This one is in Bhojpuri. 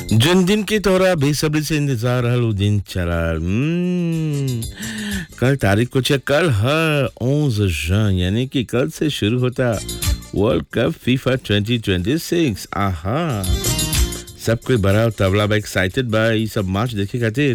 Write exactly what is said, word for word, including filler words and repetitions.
जिन दिन की तोरा बेसब्री से इंतजार हल वो दिन चला हम्म, कल तारीख कुछ है कल है onze juin यानी कि कल से शुरू होता world cup FIFA twenty twenty-six आहा सब कोई बड़ा तबला बा एक्साइटेड बा ये सब मैच देखे खातिर